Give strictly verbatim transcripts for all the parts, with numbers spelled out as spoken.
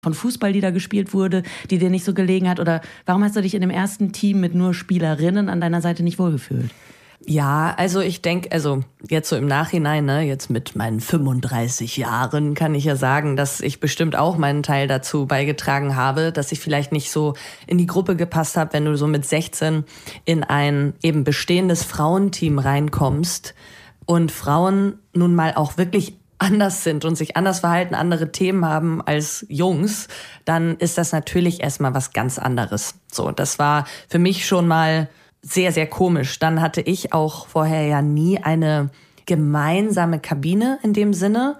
von Fußball, die da gespielt wurde, die dir nicht so gelegen hat? Oder warum hast du dich in dem ersten Team mit nur Spielerinnen an deiner Seite nicht wohlgefühlt? Ja, also ich denke, also jetzt so im Nachhinein, ne, jetzt mit meinen fünfunddreißig Jahren kann ich ja sagen, dass ich bestimmt auch meinen Teil dazu beigetragen habe, dass ich vielleicht nicht so in die Gruppe gepasst habe, wenn du so mit sechzehn in ein eben bestehendes Frauenteam reinkommst und Frauen nun mal auch wirklich anders sind und sich anders verhalten, andere Themen haben als Jungs, dann ist das natürlich erstmal was ganz anderes. So, das war für mich schon mal sehr, sehr komisch. Dann hatte ich auch vorher ja nie eine gemeinsame Kabine in dem Sinne,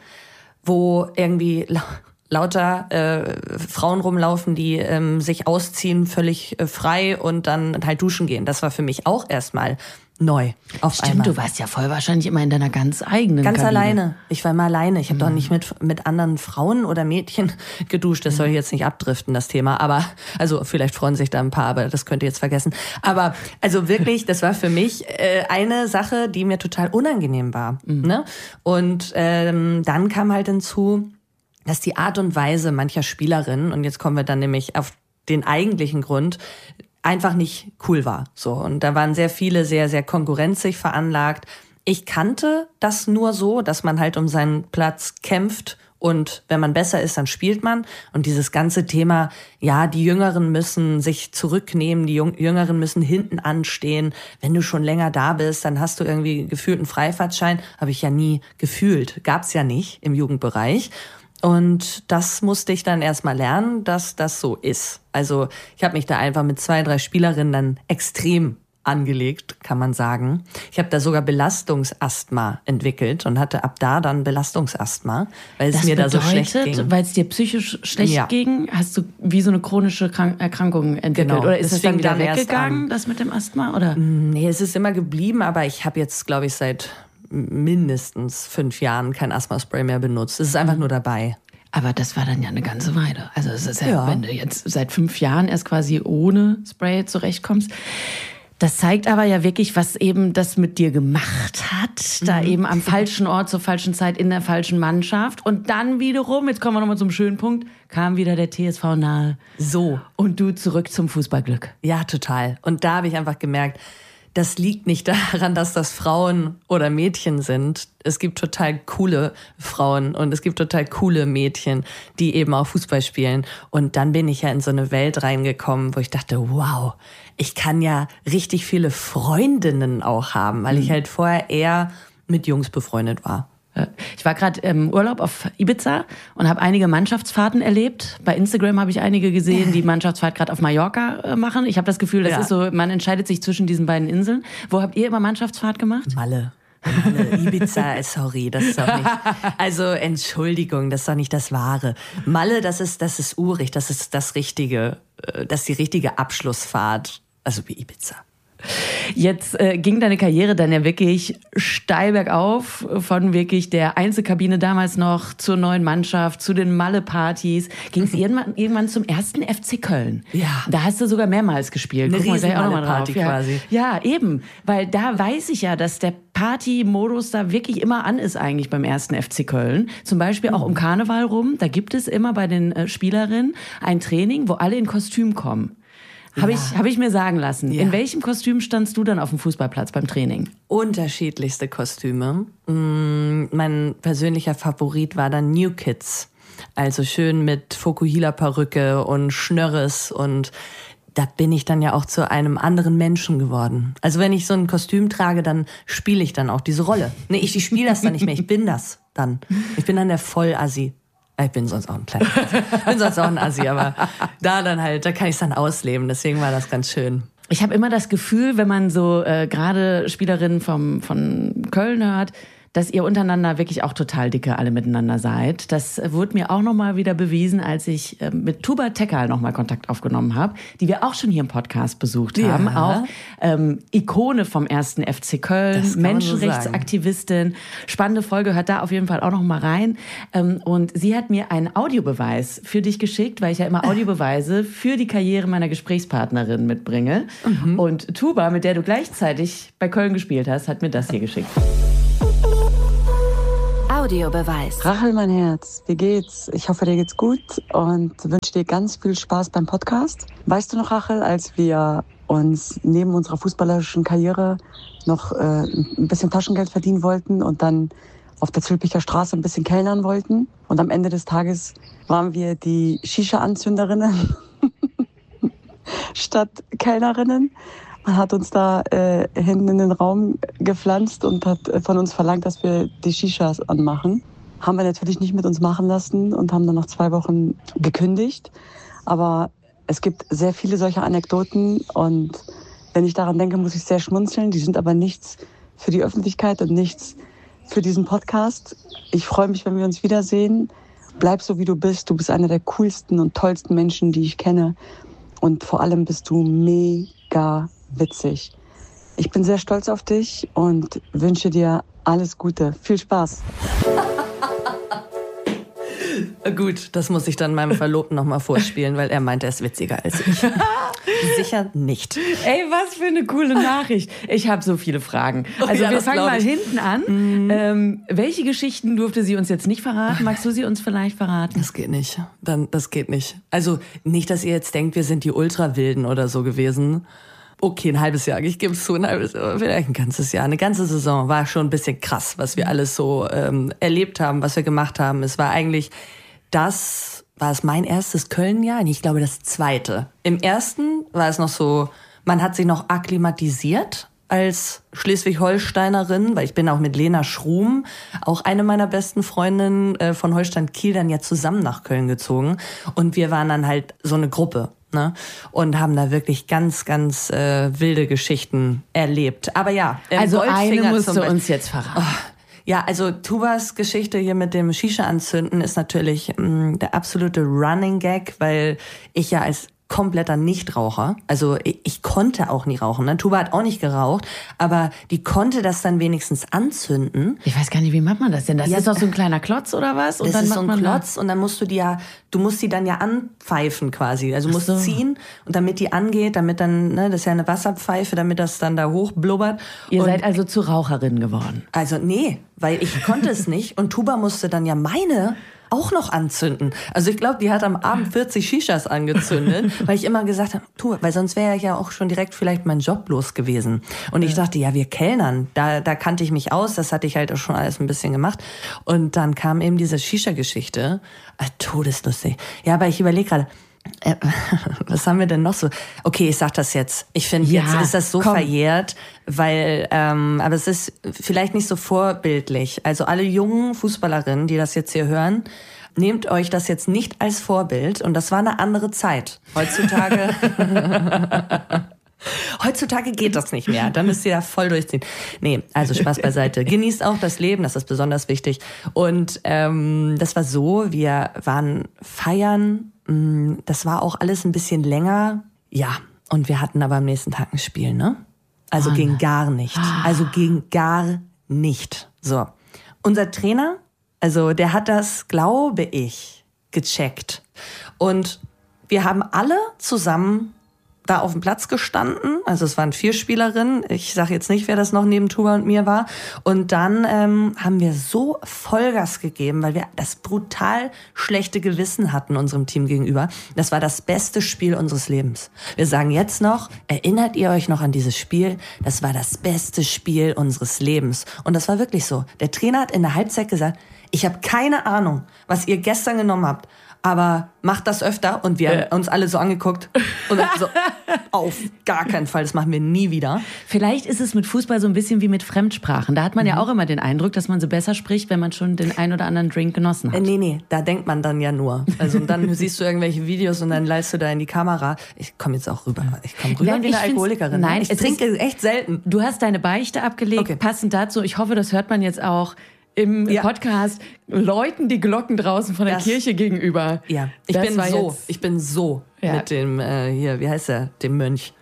wo irgendwie la- lauter äh, Frauen rumlaufen, die ähm, sich ausziehen, völlig äh, frei und dann halt duschen gehen. Das war für mich auch erstmal neu. Auf Stimmt, einmal. du warst ja voll wahrscheinlich immer in deiner ganz eigenen Ganz Kabine. alleine. Ich war immer alleine. Ich habe mhm. doch nicht mit mit anderen Frauen oder Mädchen geduscht. Das soll jetzt nicht abdriften, das Thema. Aber, also vielleicht freuen sich da ein paar, aber das könnt ihr jetzt vergessen. Aber also wirklich, das war für mich äh, eine Sache, die mir total unangenehm war. Mhm. Ne? Und ähm, dann kam halt hinzu, dass die Art und Weise mancher Spielerinnen, und jetzt kommen wir dann nämlich auf den eigentlichen Grund, einfach nicht cool war. So, und da waren sehr viele sehr, sehr konkurrenzig veranlagt. Ich kannte das nur so, dass man halt um seinen Platz kämpft und wenn man besser ist, dann spielt man. Und dieses ganze Thema, ja, die Jüngeren müssen sich zurücknehmen, die Jüngeren müssen hinten anstehen. Wenn du schon länger da bist, dann hast du irgendwie gefühlt einen Freifahrtschein. Habe ich ja nie gefühlt. Gab's ja nicht im Jugendbereich. Und das musste ich dann erstmal lernen, dass das so ist. Also ich habe mich da einfach mit zwei, drei Spielerinnen dann extrem angelegt, kann man sagen. Ich habe da sogar Belastungsasthma entwickelt und hatte ab da dann Belastungsasthma, weil es das mir bedeutet, da so schlecht ging. Weil es dir psychisch schlecht ja. ging, hast du wie so eine chronische Krank- Erkrankung entwickelt? Genau. Oder ist das das dann wieder dann weggegangen, das mit dem Asthma? Oder? Nee, es ist immer geblieben, aber ich habe jetzt, glaube ich, seit mindestens fünf Jahren kein Asthma-Spray mehr benutzt. Es ist einfach nur dabei. Aber das war dann ja eine ganze Weile. Also es ist ja, Ja. wenn du jetzt seit fünf Jahren erst quasi ohne Spray zurechtkommst. Das zeigt aber ja wirklich, was eben das mit dir gemacht hat. Da Mhm. eben am falschen Ort, zur falschen Zeit, in der falschen Mannschaft. Und dann wiederum, jetzt kommen wir nochmal zum schönen Punkt, kam wieder der T S V nahe. So. Und du zurück zum Fußballglück. Ja, total. Und da habe ich einfach gemerkt, das liegt nicht daran, dass das Frauen oder Mädchen sind. Es gibt total coole Frauen und es gibt total coole Mädchen, die eben auch Fußball spielen. Und dann bin ich ja in so eine Welt reingekommen, wo ich dachte, wow, ich kann ja richtig viele Freundinnen auch haben, weil ich halt vorher eher mit Jungs befreundet war. Ich war gerade im Urlaub auf Ibiza und habe einige Mannschaftsfahrten erlebt. Bei Instagram habe ich einige gesehen, die Mannschaftsfahrt gerade auf Mallorca machen. Ich habe das Gefühl, das Ja. ist so, man entscheidet sich zwischen diesen beiden Inseln. Wo habt ihr immer Mannschaftsfahrt gemacht? Malle. Malle, Ibiza, sorry, das ist doch nicht, also Entschuldigung, das ist doch nicht das Wahre. Malle, das ist, das ist urig, das ist das Richtige, das ist die richtige Abschlussfahrt, also wie Ibiza. Jetzt äh, ging deine Karriere dann ja wirklich steil bergauf, von wirklich der Einzelkabine damals noch zur neuen Mannschaft, zu den Malle-Partys. Ging es irgendwann, irgendwann zum ersten F C Köln. Ja. Da hast du sogar mehrmals gespielt. Eine Guck mal gleich auch noch mal Riesen-Malle-Party drauf. Ja. quasi. Ja, eben. Weil da weiß ich ja, dass der Party-Modus da wirklich immer an ist eigentlich beim ersten F C Köln. Zum Beispiel auch um Karneval rum. Da gibt es immer bei den äh, Spielerinnen ein Training, wo alle in Kostüm kommen. Habe Ja. ich, hab ich mir sagen lassen. Ja. In welchem Kostüm standst du dann auf dem Fußballplatz beim Training? Unterschiedlichste Kostüme. Mm, mein persönlicher Favorit war dann New Kids. Also schön mit Fokuhila-Perücke und Schnörres und da bin ich dann ja auch zu einem anderen Menschen geworden. Also wenn ich so ein Kostüm trage, dann spiele ich dann auch diese Rolle. Nee, ich, ich spiele das dann nicht mehr, ich bin das dann. Ich bin dann der Vollassi. Ich bin sonst auch ein kleiner Assi. Ich bin sonst auch ein Assi, aber da dann halt, da kann ich es dann ausleben. Deswegen war das ganz schön. Ich habe immer das Gefühl, wenn man so äh, gerade Spielerinnen vom, von Köln hört, dass ihr untereinander wirklich auch total dicke alle miteinander seid. Das wurde mir auch nochmal wieder bewiesen, als ich äh, mit Tuba Tekal nochmal Kontakt aufgenommen habe, die wir auch schon hier im Podcast besucht Ja. haben. Auch ähm, Ikone vom ersten F C Köln, Das kann man so Menschenrechtsaktivistin. Spannende Folge, hört da auf jeden Fall auch noch mal rein. Ähm, und sie hat mir einen Audiobeweis für dich geschickt, weil ich ja immer Audiobeweise für die Karriere meiner Gesprächspartnerin mitbringe. Mhm. Und Tuba, mit der du gleichzeitig bei Köln gespielt hast, hat mir das hier geschickt. Audiobeweis. Rachel, mein Herz, wie geht's? Ich hoffe, dir geht's gut und wünsche dir ganz viel Spaß beim Podcast. Weißt du noch, Rachel, als wir uns neben unserer fußballerischen Karriere noch äh, ein bisschen Taschengeld verdienen wollten und dann auf der Zülpicher Straße ein bisschen kellnern wollten? Und am Ende des Tages waren wir die Shisha-Anzünderinnen statt Kellnerinnen. Man hat uns da äh, hinten in den Raum gepflanzt und hat von uns verlangt, dass wir die Shishas anmachen. Haben wir natürlich nicht mit uns machen lassen und haben dann nach zwei Wochen gekündigt. Aber es gibt sehr viele solcher Anekdoten und wenn ich daran denke, muss ich sehr schmunzeln. Die sind aber nichts für die Öffentlichkeit und nichts für diesen Podcast. Ich freue mich, wenn wir uns wiedersehen. Bleib so, wie du bist. Du bist einer der coolsten und tollsten Menschen, die ich kenne. Und vor allem bist du mega witzig. Ich bin sehr stolz auf dich und wünsche dir alles Gute. Viel Spaß. Gut, das muss ich dann meinem Verlobten noch mal vorspielen, weil er meint, er ist witziger als ich. Sicher nicht. Ey, was für eine coole Nachricht. Ich habe so viele Fragen. Also oh ja, wir fangen mal ich. hinten an. Mhm. Ähm, welche Geschichten durfte sie uns jetzt nicht verraten? Magst du sie uns vielleicht verraten? Das geht nicht. Dann, das geht nicht. Also nicht, dass ihr jetzt denkt, wir sind die Ultrawilden oder so gewesen. Okay, ein halbes Jahr, ich gebe es zu, ein halbes Jahr, vielleicht ein ganzes Jahr. Eine ganze Saison war schon ein bisschen krass, was wir alles so ähm, erlebt haben, was wir gemacht haben. Es war eigentlich das, war es mein erstes Köln-Jahr? Ich glaube, das zweite. Im ersten war es noch so, man hat sich noch akklimatisiert als Schleswig-Holsteinerin, weil ich bin auch mit Lena Schrum, auch eine meiner besten Freundinnen äh, von Holstein Kiel, dann ja zusammen nach Köln gezogen. Und wir waren dann halt so eine Gruppe. Ne? Und haben da wirklich ganz, ganz äh, wilde Geschichten erlebt. Aber ja, also eine musst du uns jetzt verraten. Oh, ja, also Tubas Geschichte hier mit dem Shisha-Anzünden ist natürlich mh, der absolute Running Gag, weil ich ja als kompletter Nichtraucher, also ich, ich konnte auch nie rauchen. Ne? Tuba hat auch nicht geraucht, aber die konnte das dann wenigstens anzünden. Ich weiß gar nicht, wie macht man das denn? Das ja, ist doch so ein kleiner Klotz oder was? Und das dann ist macht so ein man Klotz und dann musst du die ja, du musst die dann ja anpfeifen quasi. Also du musst so. ziehen und damit die angeht, damit dann, ne, das ist ja eine Wasserpfeife, damit das dann da hochblubbert. Ihr und seid also zu Raucherin geworden? Also nee, weil ich konnte es nicht und Tuba musste dann ja meine auch noch anzünden. Also ich glaube, die hat am Abend vierzig Shishas angezündet, weil ich immer gesagt habe, tu, weil sonst wäre ja auch schon direkt vielleicht mein Job los gewesen. Und ich dachte, ja, wir Kellnern, da, da kannte ich mich aus, das hatte ich halt auch schon alles ein bisschen gemacht. Und dann kam eben diese Shisha-Geschichte, ah, todeslustig. Ja, aber ich überlege gerade, Äh, was haben wir denn noch so? Okay, ich sag das jetzt. Ich finde, ja, jetzt ist das so komm. verjährt, weil, ähm, aber es ist vielleicht nicht so vorbildlich. Also alle jungen Fußballerinnen, die das jetzt hier hören, nehmt euch das jetzt nicht als Vorbild. Und das war eine andere Zeit. Heutzutage... Heutzutage geht das nicht mehr. Dann müsst ihr da voll durchziehen. Nee, also Spaß beiseite. Genießt auch das Leben, das ist besonders wichtig. Und ähm, das war so, wir waren feiern. Das war auch alles ein bisschen länger. Ja, und wir hatten aber am nächsten Tag ein Spiel, ne? Also oh, ging gar nicht. Also ging gar nicht. So. Unser Trainer, also der hat das, glaube ich, gecheckt. Und wir haben alle zusammen da auf dem Platz gestanden, also es waren vier Spielerinnen, ich sage jetzt nicht, wer das noch neben Tuba und mir war, und dann ähm, haben wir so Vollgas gegeben, weil wir das brutal schlechte Gewissen hatten unserem Team gegenüber. Das war das beste Spiel unseres Lebens. Wir sagen jetzt noch, erinnert ihr euch noch an dieses Spiel? Das war das beste Spiel unseres Lebens. Und das war wirklich so. Der Trainer hat in der Halbzeit gesagt, ich habe keine Ahnung, was ihr gestern genommen habt, aber macht das öfter. Und wir äh. haben uns alle so angeguckt und so, auf gar keinen Fall, das machen wir nie wieder. Vielleicht ist es mit Fußball so ein bisschen wie mit Fremdsprachen. Da hat man mhm. ja auch immer den Eindruck, dass man so besser spricht, wenn man schon den ein oder anderen Drink genossen hat. Äh, nee, nee, da denkt man dann ja nur. Also und dann siehst du irgendwelche Videos und dann leist du da in die Kamera. Ich komme jetzt auch rüber. Ich komme rüber nein, wie eine Alkoholikerin. Nein, ich trinke echt selten. Du hast deine Beichte abgelegt, okay. Passend dazu. Ich hoffe, das hört man jetzt auch im ja. Podcast, läuten die Glocken draußen von der das, Kirche gegenüber. Ja, ich das bin so, jetzt, ich bin so ja. mit dem, äh, hier, wie heißt der, dem Mönch.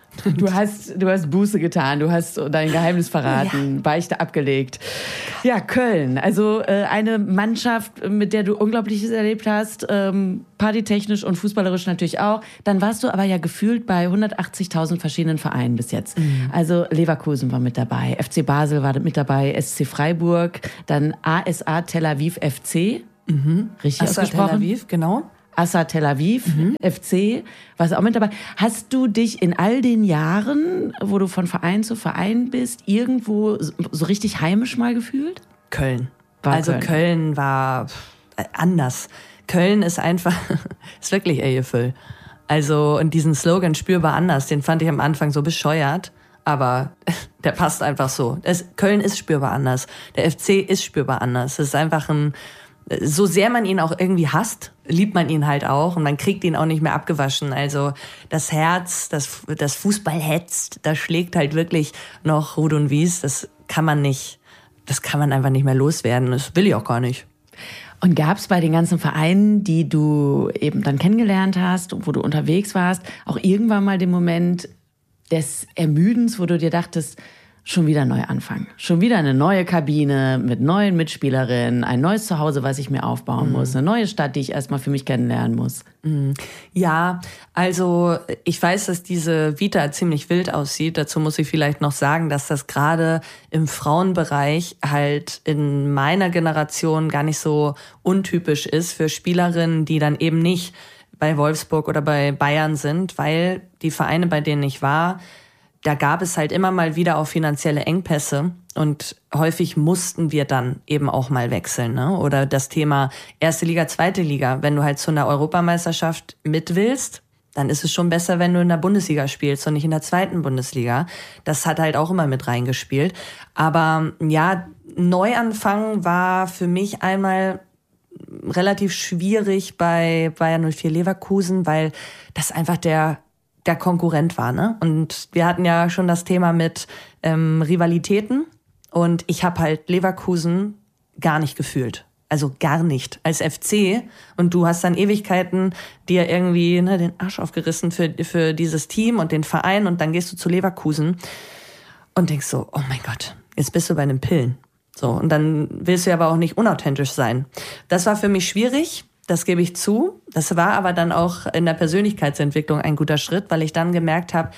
Du hast, du hast Buße getan, du hast dein Geheimnis verraten, ja. Beichte abgelegt. Ja, Köln, also äh, eine Mannschaft, mit der du Unglaubliches erlebt hast, ähm, partytechnisch und fußballerisch natürlich auch. Dann warst du aber ja gefühlt bei hundertachtzigtausend verschiedenen Vereinen bis jetzt. Mhm. Also Leverkusen war mit dabei, F C Basel war mit dabei, S C Freiburg, dann A S A Tel Aviv F C. Mhm. Richtig A S A ausgesprochen? Tel Aviv, genau. A S A Tel Aviv, mhm. F C, warst auch mit dabei. Hast du dich in all den Jahren, wo du von Verein zu Verein bist, irgendwo so richtig heimisch mal gefühlt? Köln. War also Köln. Köln war anders. Köln ist einfach, ist wirklich Ejefüll. Also, und diesen Slogan spürbar anders, den fand ich am Anfang so bescheuert. Aber der passt einfach so. Es, Köln ist spürbar anders. Der F C ist spürbar anders. Es ist einfach ein, so sehr man ihn auch irgendwie hasst, liebt man ihn halt auch und man kriegt ihn auch nicht mehr abgewaschen. Also das Herz, das, das Fußballherz, das schlägt halt wirklich noch Rud und Wies. Das kann man nicht, das kann man einfach nicht mehr loswerden. Das will ich auch gar nicht. Und gab es bei den ganzen Vereinen, die du eben dann kennengelernt hast, wo du unterwegs warst, auch irgendwann mal den Moment des Ermüdens, wo du dir dachtest, schon wieder neu anfangen. Schon wieder eine neue Kabine mit neuen Mitspielerinnen, ein neues Zuhause, was ich mir aufbauen mhm. muss, eine neue Stadt, die ich erstmal für mich kennenlernen muss. Mhm. Ja, also ich weiß, dass diese Vita ziemlich wild aussieht. Dazu muss ich vielleicht noch sagen, dass das gerade im Frauenbereich halt in meiner Generation gar nicht so untypisch ist für Spielerinnen, die dann eben nicht bei Wolfsburg oder bei Bayern sind, weil die Vereine, bei denen ich war, da gab es halt immer mal wieder auch finanzielle Engpässe und häufig mussten wir dann eben auch mal wechseln, ne? Oder das Thema erste Liga, zweite Liga. Wenn du halt zu einer Europameisterschaft mit willst, dann ist es schon besser, wenn du in der Bundesliga spielst und nicht in der zweiten Bundesliga. Das hat halt auch immer mit reingespielt. Aber ja, Neuanfang war für mich einmal relativ schwierig bei Bayern null vier Leverkusen, weil das einfach der der Konkurrent war, ne? Und wir hatten ja schon das Thema mit ähm, Rivalitäten und ich habe halt Leverkusen gar nicht gefühlt. Also gar nicht. Als F C und du hast dann Ewigkeiten dir irgendwie ne, den Arsch aufgerissen für, für dieses Team und den Verein und dann gehst du zu Leverkusen und denkst so, oh mein Gott, jetzt bist du bei den Pillen. So, und dann willst du aber auch nicht unauthentisch sein. Das war für mich schwierig. Das gebe ich zu. Das war aber dann auch in der Persönlichkeitsentwicklung ein guter Schritt, weil ich dann gemerkt habe,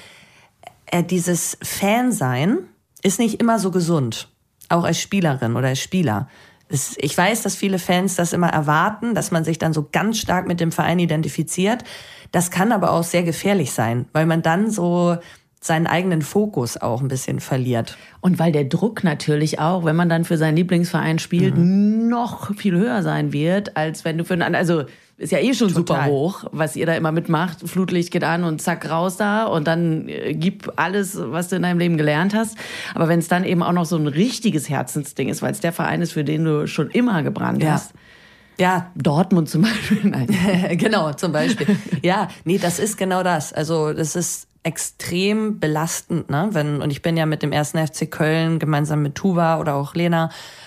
äh, dieses Fansein ist nicht immer so gesund. Auch als Spielerin oder als Spieler. Es, ich weiß, dass viele Fans das immer erwarten, dass man sich dann so ganz stark mit dem Verein identifiziert. Das kann aber auch sehr gefährlich sein, weil man dann so seinen eigenen Fokus auch ein bisschen verliert. Und weil der Druck natürlich auch, wenn man dann für seinen Lieblingsverein spielt, mhm. noch viel höher sein wird, als wenn du für einen anderen, also ist ja eh schon Total. super hoch, was ihr da immer mitmacht. Flutlicht geht an und zack, raus da und dann äh, gib alles, was du in deinem Leben gelernt hast. Aber wenn es dann eben auch noch so ein richtiges Herzensding ist, weil es der Verein ist, für den du schon immer gebrannt ja. hast. Ja, Dortmund zum Beispiel. Nein. Genau, zum Beispiel. Ja, nee, das ist genau das. Also das ist extrem belastend, ne? Wenn, und ich bin ja mit dem ersten F C Köln gemeinsam mit Tuva oder auch Lena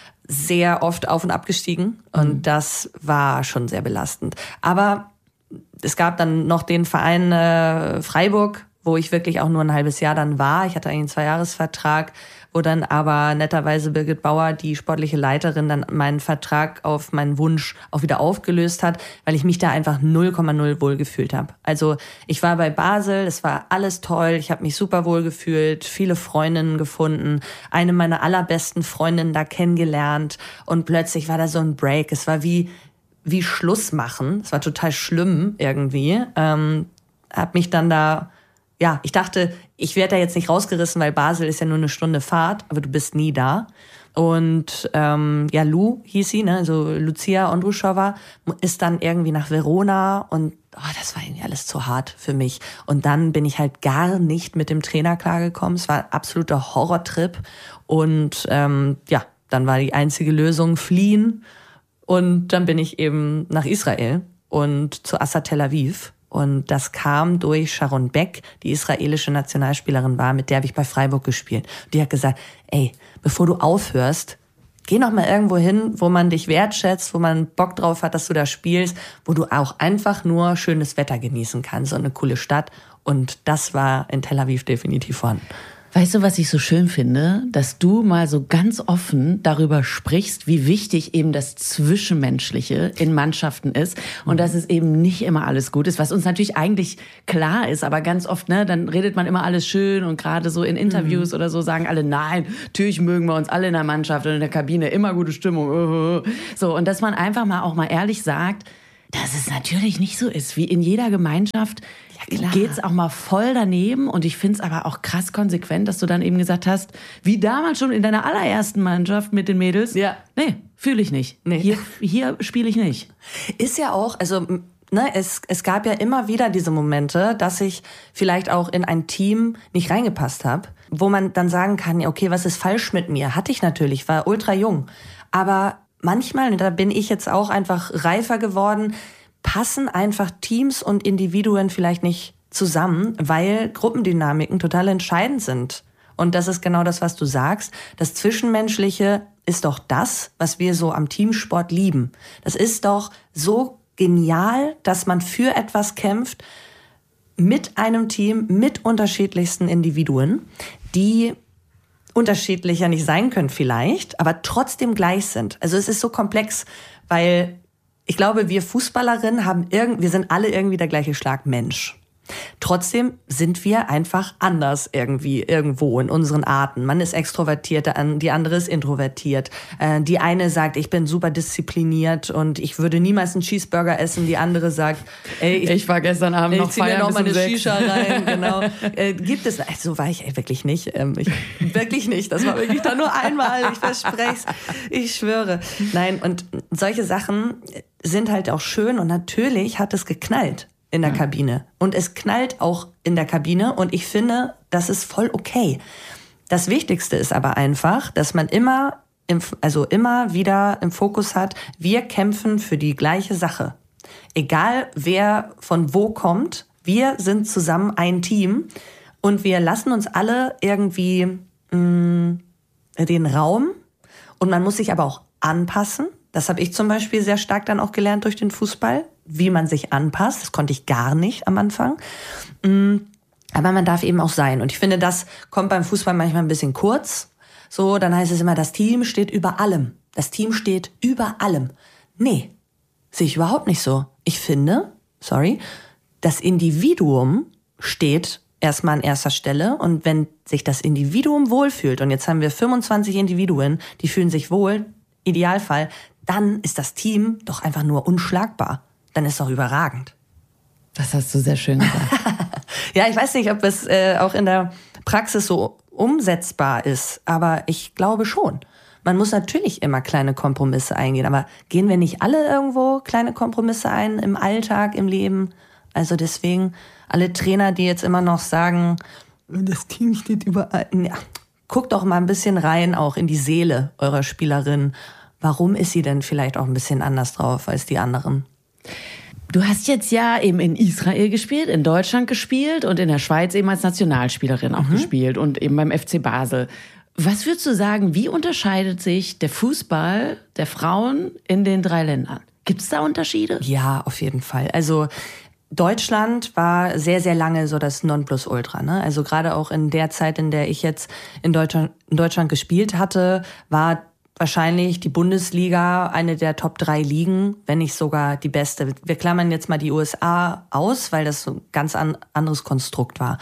sehr oft auf und ab gestiegen und mhm. das war schon sehr belastend. Aber es gab dann noch den Verein äh, Freiburg, wo ich wirklich auch nur ein halbes Jahr dann war. Ich hatte eigentlich einen Zweijahresvertrag, wo dann aber netterweise Birgit Bauer, die sportliche Leiterin, dann meinen Vertrag auf meinen Wunsch auch wieder aufgelöst hat, weil ich mich da einfach null Komma null wohl gefühlt habe. Also ich war bei Basel, es war alles toll, ich habe mich super wohl gefühlt, viele Freundinnen gefunden, eine meiner allerbesten Freundinnen da kennengelernt und plötzlich war da so ein Break. Es war wie wie Schluss machen. Es war total schlimm irgendwie. Ähm, hab mich dann da Ja, ich dachte, ich werde da jetzt nicht rausgerissen, weil Basel ist ja nur eine Stunde Fahrt, aber du bist nie da. Und ähm, ja, Lu hieß sie, ne, also Lucia Ondruschova, ist dann irgendwie nach Verona und oh, das war irgendwie alles zu hart für mich. Und dann bin ich halt gar nicht mit dem Trainer klargekommen. Es war ein absoluter Horrortrip. Und ähm, ja, dann war die einzige Lösung fliehen. Und dann bin ich eben nach Israel und zu A S A Tel Aviv. Und das kam durch Sharon Beck, die israelische Nationalspielerin war, mit der habe ich bei Freiburg gespielt. Die hat gesagt, ey, bevor du aufhörst, geh noch mal irgendwo hin, wo man dich wertschätzt, wo man Bock drauf hat, dass du da spielst, wo du auch einfach nur schönes Wetter genießen kannst und eine coole Stadt. Und das war in Tel Aviv definitiv vorhanden. Weißt du, was ich so schön finde? Dass du mal so ganz offen darüber sprichst, wie wichtig eben das Zwischenmenschliche in Mannschaften ist und dass es eben nicht immer alles gut ist, was uns natürlich eigentlich klar ist, aber ganz oft, ne, dann redet man immer alles schön und gerade so in Interviews mhm. oder so sagen alle, nein, natürlich mögen wir uns alle in der Mannschaft und in der Kabine, immer gute Stimmung. So, und dass man einfach mal auch mal ehrlich sagt, dass es natürlich nicht so ist, wie in jeder Gemeinschaft. Ja, geht's auch mal voll daneben und ich find's aber auch krass konsequent, dass du dann eben gesagt hast, wie damals schon in deiner allerersten Mannschaft mit den Mädels, ja, nee, fühle ich nicht. Nee. Hier, hier spiele ich nicht. Ist ja auch, also ne, es, es gab ja immer wieder diese Momente, dass ich vielleicht auch in ein Team nicht reingepasst habe, wo man dann sagen kann, okay, was ist falsch mit mir? Hatte ich natürlich, war ultra jung. Aber manchmal, und da bin ich jetzt auch einfach reifer geworden, passen einfach Teams und Individuen vielleicht nicht zusammen, weil Gruppendynamiken total entscheidend sind. Und das ist genau das, was du sagst. Das Zwischenmenschliche ist doch das, was wir so am Teamsport lieben. Das ist doch so genial, dass man für etwas kämpft mit einem Team, mit unterschiedlichsten Individuen, die unterschiedlicher nicht sein können vielleicht, aber trotzdem gleich sind. Also es ist so komplex, weil ich glaube, wir Fußballerinnen haben irgend, wir sind alle irgendwie der gleiche Schlag Mensch. Trotzdem sind wir einfach anders irgendwie irgendwo in unseren Arten. Man ist extrovertiert, die andere ist introvertiert. Die eine sagt, ich bin super diszipliniert und ich würde niemals einen Cheeseburger essen. Die andere sagt, ey, ich, ich war gestern Abend noch feiern, noch mal eine sechs. Shisha rein. Genau. Äh, gibt es? So war ich ey, wirklich nicht. Ähm, ich, wirklich nicht. Das war wirklich dann nur einmal. Ich verspreche es. Ich schwöre. Nein. Und solche Sachen sind halt auch schön und natürlich hat es geknallt in der ja. Kabine. Und es knallt auch in der Kabine und ich finde, das ist voll okay. Das Wichtigste ist aber einfach, dass man immer, im, also immer wieder im Fokus hat, wir kämpfen für die gleiche Sache. Egal wer von wo kommt, wir sind zusammen ein Team und wir lassen uns alle irgendwie mh, den Raum und man muss sich aber auch anpassen. Das habe ich zum Beispiel sehr stark dann auch gelernt durch den Fußball, wie man sich anpasst. Das konnte ich gar nicht am Anfang. Aber man darf eben auch sein. Und ich finde, das kommt beim Fußball manchmal ein bisschen kurz. So, dann heißt es immer, das Team steht über allem. Das Team steht über allem. Nee, sehe ich überhaupt nicht so. Ich finde, sorry, das Individuum steht erstmal an erster Stelle. Und wenn sich das Individuum wohlfühlt, und jetzt haben wir fünfundzwanzig Individuen, die fühlen sich wohl, Idealfall, dann ist das Team doch einfach nur unschlagbar. Dann ist doch überragend. Das hast du sehr schön gesagt. Ja, ich weiß nicht, ob es äh, auch in der Praxis so umsetzbar ist, aber ich glaube schon. Man muss natürlich immer kleine Kompromisse eingehen, aber gehen wir nicht alle irgendwo kleine Kompromisse ein im Alltag, im Leben? Also deswegen, alle Trainer, die jetzt immer noch sagen, das Team steht überall. Ja, guckt doch mal ein bisschen rein, auch in die Seele eurer Spielerin. Warum ist sie denn vielleicht auch ein bisschen anders drauf als die anderen? Du hast jetzt ja eben in Israel gespielt, in Deutschland gespielt und in der Schweiz eben als Nationalspielerin auch mhm. gespielt und eben beim F C Basel. Was würdest du sagen, wie unterscheidet sich der Fußball der Frauen in den drei Ländern? Gibt es da Unterschiede? Ja, auf jeden Fall. Also Deutschland war sehr, sehr lange so das Nonplusultra, ne? Also gerade auch in der Zeit, in der ich jetzt in Deutschland, in Deutschland gespielt hatte, war wahrscheinlich die Bundesliga eine der Top drei Ligen, wenn nicht sogar die beste. Wir klammern jetzt mal die U S A aus, weil das so ein ganz an, anderes Konstrukt war.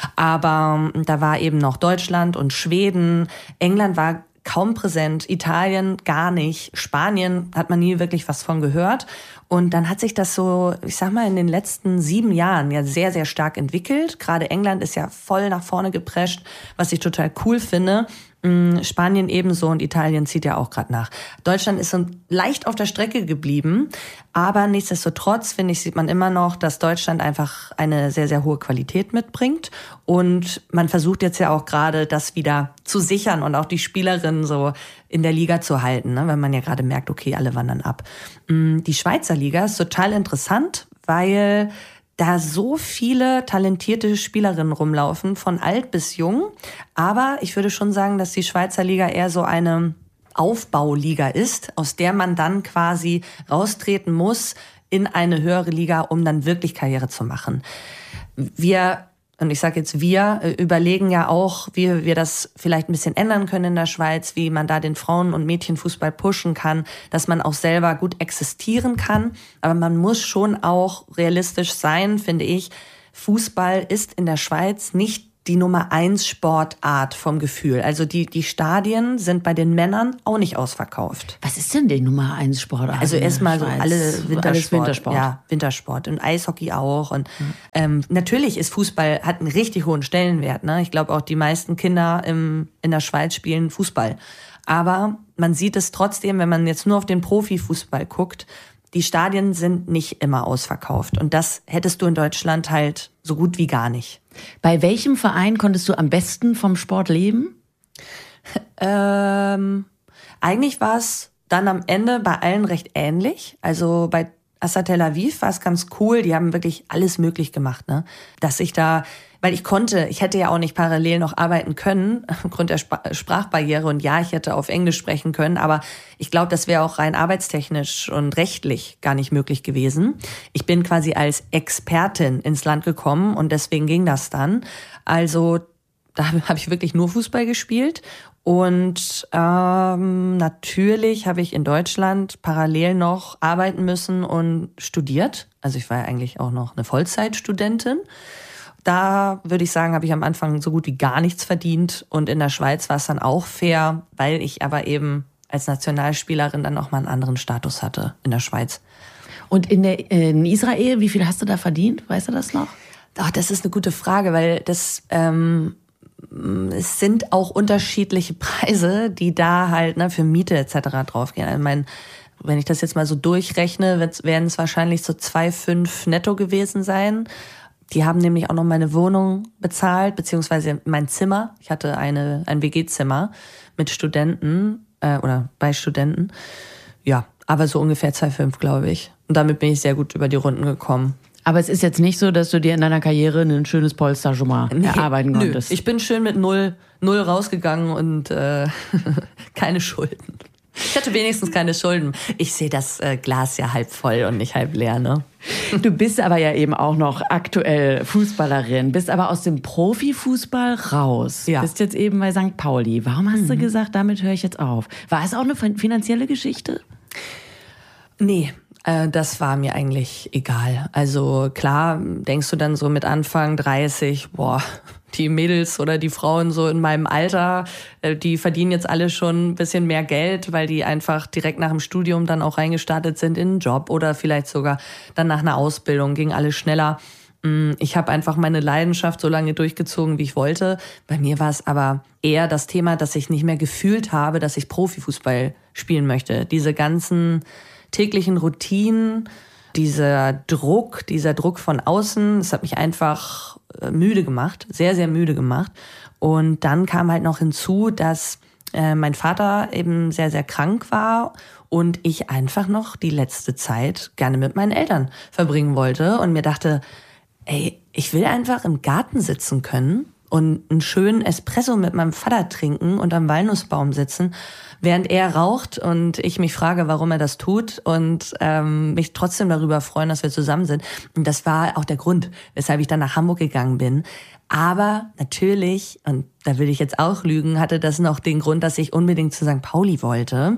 Aber da war eben noch Deutschland und Schweden. England war kaum präsent, Italien gar nicht, Spanien hat man nie wirklich was von gehört. Und dann hat sich das so, ich sag mal, in den letzten sieben Jahren ja sehr, sehr stark entwickelt. Gerade England ist ja voll nach vorne geprescht, was ich total cool finde. Spanien ebenso und Italien zieht ja auch gerade nach. Deutschland ist so leicht auf der Strecke geblieben, aber nichtsdestotrotz, finde ich, sieht man immer noch, dass Deutschland einfach eine sehr, sehr hohe Qualität mitbringt und man versucht jetzt ja auch gerade, das wieder zu sichern und auch die Spielerinnen so in der Liga zu halten, ne? Wenn man ja gerade merkt, okay, alle wandern ab. Die Schweizer Liga ist total interessant, weil da so viele talentierte Spielerinnen rumlaufen, von alt bis jung. Aber ich würde schon sagen, dass die Schweizer Liga eher so eine Aufbauliga ist, aus der man dann quasi raustreten muss in eine höhere Liga, um dann wirklich Karriere zu machen. Wir, und ich sage jetzt wir, überlegen ja auch, wie wir das vielleicht ein bisschen ändern können in der Schweiz, wie man da den Frauen- und Mädchenfußball pushen kann, dass man auch selber gut existieren kann. Aber man muss schon auch realistisch sein, finde ich. Fußball ist in der Schweiz nicht die Nummer eins Sportart vom Gefühl. Also die, die Stadien sind bei den Männern auch nicht ausverkauft. Was ist denn die Nummer eins Sportart? Also erstmal so alle Wintersport. Alles Wintersport. Ja, Wintersport und Eishockey auch. Und mhm. ähm, natürlich ist Fußball, hat einen richtig hohen Stellenwert. Ne? Ich glaube auch die meisten Kinder im, in der Schweiz spielen Fußball. Aber man sieht es trotzdem, wenn man jetzt nur auf den Profifußball guckt, die Stadien sind nicht immer ausverkauft. Und das hättest du in Deutschland halt so gut wie gar nicht. Bei welchem Verein konntest du am besten vom Sport leben? Ähm, eigentlich war es dann am Ende bei allen recht ähnlich. Also bei Assa Tel Aviv war es ganz cool. Die haben wirklich alles möglich gemacht, ne? Dass ich da, weil ich konnte, ich hätte ja auch nicht parallel noch arbeiten können, aufgrund der Sp- Sprachbarriere. Und ja, ich hätte auf Englisch sprechen können, aber ich glaube, das wäre auch rein arbeitstechnisch und rechtlich gar nicht möglich gewesen. Ich bin quasi als Expertin ins Land gekommen und deswegen ging das dann. Also da habe ich wirklich nur Fußball gespielt. Und ähm, natürlich habe ich in Deutschland parallel noch arbeiten müssen und studiert. Also ich war ja eigentlich auch noch eine Vollzeitstudentin. Da würde ich sagen, habe ich am Anfang so gut wie gar nichts verdient. Und in der Schweiz war es dann auch fair, weil ich aber eben als Nationalspielerin dann nochmal einen anderen Status hatte in der Schweiz. Und in, der, in Israel, wie viel hast du da verdient? Weißt du das noch? Ach, das ist eine gute Frage, weil das... Ähm, es sind auch unterschiedliche Preise, die da halt ne, für Miete et cetera draufgehen. Also mein, wenn ich das jetzt mal so durchrechne, werden es wahrscheinlich so zwei Komma fünf netto gewesen sein. Die haben nämlich auch noch meine Wohnung bezahlt, beziehungsweise mein Zimmer. Ich hatte eine, ein W G-Zimmer mit Studenten äh, oder bei Studenten. Ja, aber so ungefähr zwei Komma fünf, glaube ich. Und damit bin ich sehr gut über die Runden gekommen. Aber es ist jetzt nicht so, dass du dir in deiner Karriere ein schönes Polster schon mal nee, erarbeiten konntest. Nö. Ich bin schön mit null, null rausgegangen und äh, keine Schulden. Ich hatte wenigstens keine Schulden. Ich sehe das äh, Glas ja halb voll und nicht halb leer, ne? Du bist aber ja eben auch noch aktuell Fußballerin, bist aber aus dem Profifußball raus. Ja. Bist jetzt eben bei Sankt Pauli. Warum hast mhm. du gesagt, damit höre ich jetzt auf? War es auch eine finanzielle Geschichte? Nee. Das war mir eigentlich egal. Also klar, denkst du dann so mit Anfang dreißig, boah, die Mädels oder die Frauen so in meinem Alter, die verdienen jetzt alle schon ein bisschen mehr Geld, weil die einfach direkt nach dem Studium dann auch reingestartet sind in einen Job oder vielleicht sogar dann nach einer Ausbildung, ging alles schneller. Ich habe einfach meine Leidenschaft so lange durchgezogen, wie ich wollte. Bei mir war es aber eher das Thema, dass ich nicht mehr gefühlt habe, dass ich Profifußball spielen möchte. Diese ganzen täglichen Routinen, dieser Druck, dieser Druck von außen, das hat mich einfach müde gemacht, sehr, sehr müde gemacht. Und dann kam halt noch hinzu, dass äh, mein Vater eben sehr, sehr krank war und ich einfach noch die letzte Zeit gerne mit meinen Eltern verbringen wollte und mir dachte, ey, ich will einfach im Garten sitzen können und einen schönen Espresso mit meinem Vater trinken und am Walnussbaum sitzen, während er raucht und ich mich frage, warum er das tut und ähm, mich trotzdem darüber freuen, dass wir zusammen sind. Und das war auch der Grund, weshalb ich dann nach Hamburg gegangen bin. Aber natürlich, und da will ich jetzt auch lügen, hatte das noch den Grund, dass ich unbedingt zu Sankt Pauli wollte,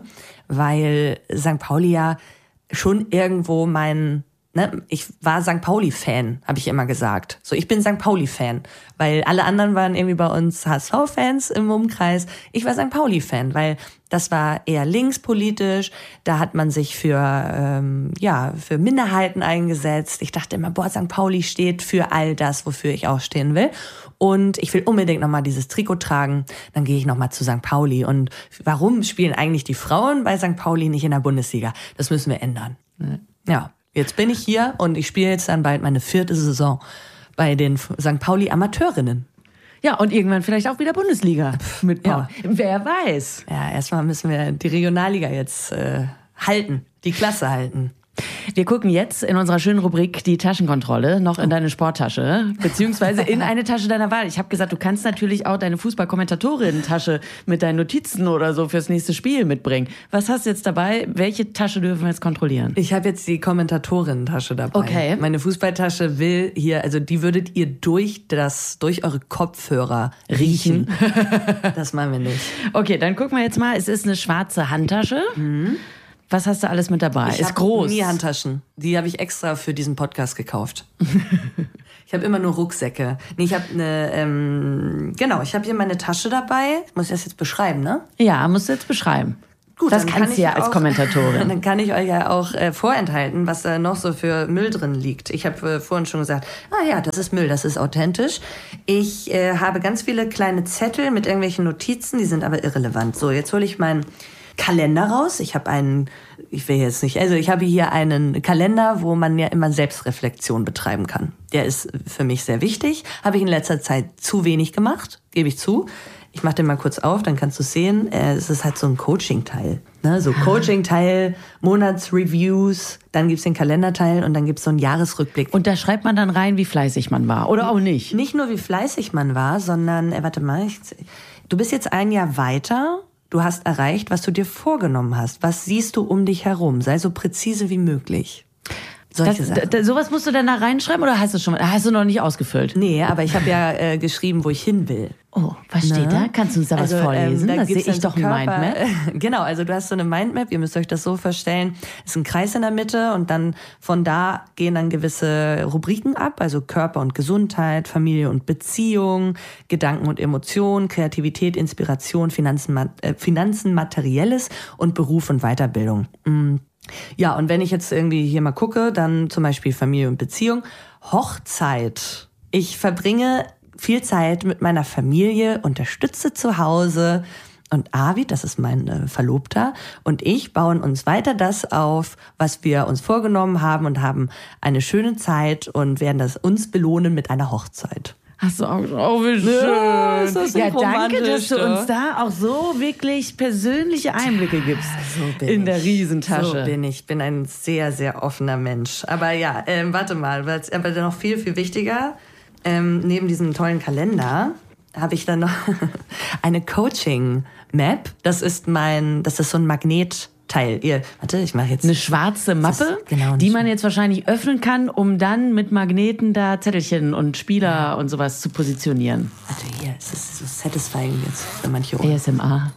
weil Sankt Pauli ja schon irgendwo mein... Ne, ich war Sankt Pauli-Fan, habe ich immer gesagt. So, ich bin Sankt Pauli-Fan, weil alle anderen waren irgendwie bei uns H S V-Fans im Umkreis. Ich war Sankt Pauli-Fan, weil das war eher linkspolitisch. Da hat man sich für ähm, ja für Minderheiten eingesetzt. Ich dachte immer, boah, Sankt Pauli steht für all das, wofür ich auch stehen will. Und ich will unbedingt nochmal dieses Trikot tragen. Dann gehe ich nochmal zu Sankt Pauli. Und warum spielen eigentlich die Frauen bei Sankt Pauli nicht in der Bundesliga? Das müssen wir ändern. Ja. Jetzt bin ich hier und ich spiele jetzt dann bald meine vierte Saison bei den Sankt Pauli Amateurinnen. Ja, und irgendwann vielleicht auch wieder Bundesliga mit Paul. Ja. Wer weiß. Ja, erstmal müssen wir die Regionalliga jetzt äh, halten, die Klasse halten. Wir gucken jetzt in unserer schönen Rubrik die Taschenkontrolle noch in deine Sporttasche, beziehungsweise in eine Tasche deiner Wahl. Ich habe gesagt, du kannst natürlich auch deine Fußball-Kommentatorin-Tasche mit deinen Notizen oder so fürs nächste Spiel mitbringen. Was hast du jetzt dabei? Welche Tasche dürfen wir jetzt kontrollieren? Ich habe jetzt die Kommentatorin-Tasche dabei. Okay. Meine Fußballtasche will hier, also die würdet ihr durch das, durch eure Kopfhörer riechen. Das machen wir nicht. Okay, dann gucken wir jetzt mal. Es ist eine schwarze Handtasche. Mhm. Was hast du alles mit dabei? Ich ist groß. Nie Handtaschen. Die habe ich extra für diesen Podcast gekauft. Ich habe immer nur Rucksäcke. Nee, ich habe eine, ähm, genau, ich habe hier meine Tasche dabei. Ich muss das jetzt beschreiben, ne? Ja, musst du jetzt beschreiben. Gut, das dann kannst kann du ja ich als auch, Kommentatorin. Dann kann ich euch ja auch äh, vorenthalten, was da noch so für Müll drin liegt. Ich habe äh, vorhin schon gesagt, ah ja, das ist Müll, das ist authentisch. Ich äh, habe ganz viele kleine Zettel mit irgendwelchen Notizen, die sind aber irrelevant. So, jetzt hole ich meinen Kalender raus. Ich habe einen, ich will jetzt nicht, also ich habe hier einen Kalender, wo man ja immer Selbstreflexion betreiben kann. Der ist für mich sehr wichtig. Habe ich in letzter Zeit zu wenig gemacht, gebe ich zu. Ich mache den mal kurz auf, dann kannst du sehen, es ist halt so ein Coaching-Teil. Ne? So Coaching-Teil, Monatsreviews, dann gibt's den Kalenderteil und dann gibt's so einen Jahresrückblick. Und da schreibt man dann rein, wie fleißig man war, oder auch nicht? Nicht nur, wie fleißig man war, sondern, äh, warte mal, ich, du bist jetzt ein Jahr weiter. Du hast erreicht, was du dir vorgenommen hast. Was siehst du um dich herum? Sei so präzise wie möglich. Solche Das, Sachen. da, sowas musst du dann da reinschreiben oder hast du schon, hast du noch nicht ausgefüllt? Nee, aber ich habe ja äh, geschrieben, wo ich hin will. Oh, was steht Ne? da? Kannst du uns da was Also, vorlesen? ähm, da das sehe gibt's ich dann doch ein Körper- Mindmap. Genau, also du hast so eine Mindmap, ihr müsst euch das so vorstellen, es ist ein Kreis in der Mitte und dann von da gehen dann gewisse Rubriken ab, also Körper und Gesundheit, Familie und Beziehung, Gedanken und Emotionen, Kreativität, Inspiration, Finanzen, äh, Finanzen, Materielles und Beruf und Weiterbildung. Mm. Ja, und wenn ich jetzt irgendwie hier mal gucke, dann zum Beispiel Familie und Beziehung, Hochzeit. Ich verbringe viel Zeit mit meiner Familie, unterstütze zu Hause und Arvid, das ist mein äh, Verlobter, und ich bauen uns weiter das auf, was wir uns vorgenommen haben und haben eine schöne Zeit und werden das uns belohnen mit einer Hochzeit. Hast du auch, oh, wie schön. Ja, ist das nicht ja, danke, romantisch, dass du ja? uns da auch so wirklich persönliche Einblicke gibst So bin in der ich. Riesentasche. So bin ich. Ich bin ein sehr, sehr offener Mensch. Aber ja, ähm, warte mal, was aber noch viel, viel wichtiger, ähm, neben diesem tollen Kalender habe ich dann noch eine Coaching-Map. Das ist mein, das ist so ein Magnetteil. Ihr, warte, ich mache jetzt Eine schwarze Mappe, Das ist- genau, die eine man jetzt wahrscheinlich öffnen kann, um dann mit Magneten da Zettelchen und Spieler und sowas zu positionieren. Warte, hier, es ist so satisfying jetzt für manche A Ohren. S M R.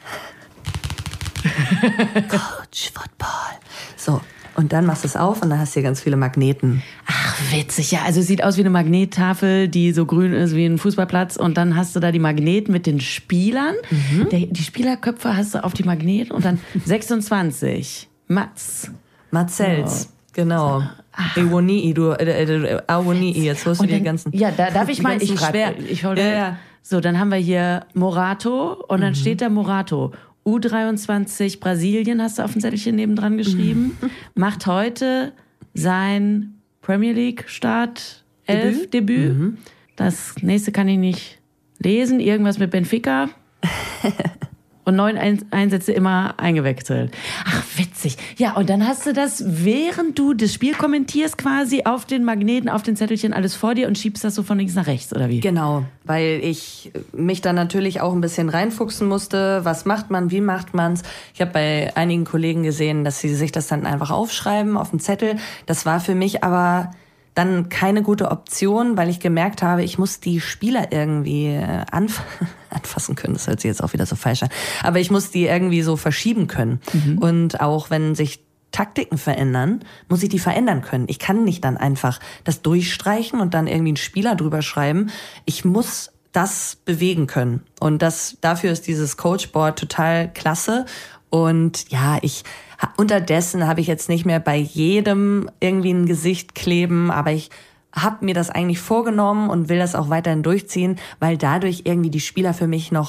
Coach Football. So, und dann machst du es auf und dann hast du hier ganz viele Magneten. Ach, witzig. Ja, also es sieht aus wie eine Magnettafel, die so grün ist wie ein Fußballplatz. Und dann hast du da die Magneten mit den Spielern. Mhm. Der, die Spielerköpfe hast du auf die Magneten und dann sechsundzwanzig. Mats. Marcells, genau. Ewonii, du, äh, äh, Awonii, jetzt holst du Und die dann, ganzen. ja, da darf ich die mal, ganzen ich schreibe, schwer. ich hol, Ja, ja. So, dann haben wir hier Morato und Mhm. dann steht da Morato. U dreiundzwanzig Brasilien hast du auf dem Zettelchen nebendran geschrieben. Mhm. Macht heute sein Premier League Start elf Debüt. Mhm. Das nächste kann ich nicht lesen. Irgendwas mit Benfica. Und neun Ein- Einsätze immer eingewechselt. Ach, witzig. Ja, und dann hast du das, während du das Spiel kommentierst, quasi auf den Magneten, auf den Zettelchen alles vor dir und schiebst das so von links nach rechts, oder wie? Genau, weil ich mich dann natürlich auch ein bisschen reinfuchsen musste. Was macht man, wie macht man's? Ich habe bei einigen Kollegen gesehen, dass sie sich das dann einfach aufschreiben auf den Zettel. Das war für mich aber dann keine gute Option, weil ich gemerkt habe, ich muss die Spieler irgendwie äh, anf- anfassen können. Das hört sich jetzt auch wieder so falsch an. Aber ich muss die irgendwie so verschieben können. Und auch wenn sich Taktiken verändern, muss ich die verändern können. Ich kann nicht dann einfach das durchstreichen und dann irgendwie einen Spieler drüber schreiben. Ich muss das bewegen können. Und das, dafür ist dieses Coachboard total klasse. Und ja, ich, unterdessen habe ich jetzt nicht mehr bei jedem irgendwie ein Gesicht kleben, aber ich habe mir das eigentlich vorgenommen und will das auch weiterhin durchziehen, weil dadurch irgendwie die Spieler für mich noch